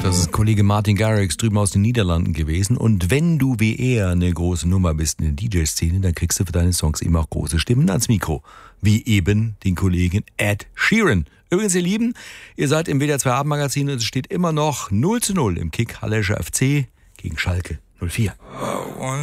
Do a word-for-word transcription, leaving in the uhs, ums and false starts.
Das ist Kollege Martin Garrix drüben aus den Niederlanden gewesen. Und wenn du wie er eine große Nummer bist in der D J-Szene, dann kriegst du für deine Songs eben auch große Stimmen ans Mikro. Wie eben den Kollegen Ed Sheeran. Übrigens, ihr Lieben, ihr seid im W D R zwei Abendmagazin und es steht immer noch null zu null im Kick Hallerscher F C gegen Schalke null vier.